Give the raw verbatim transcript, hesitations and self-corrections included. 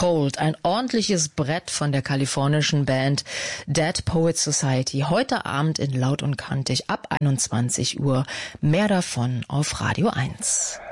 Cold, ein ordentliches Brett von der kalifornischen Band Dead Poets Society. Heute Abend in Laut und Kantig ab einundzwanzig Uhr. Mehr davon auf Radio eins.